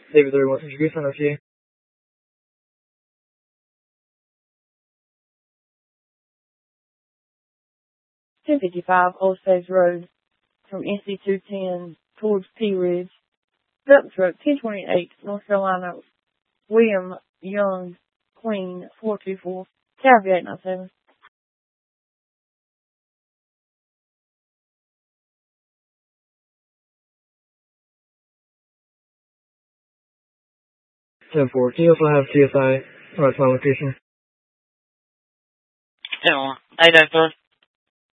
David 31 introduce on RTA. 1055 Osage Road from NC 210 towards Pea Ridge. Dump truck 1028 North Carolina. William Young Queen 424. Cavity 897. Ten four. Can you also have TSI right to my location? 10-1. How you doing, sir?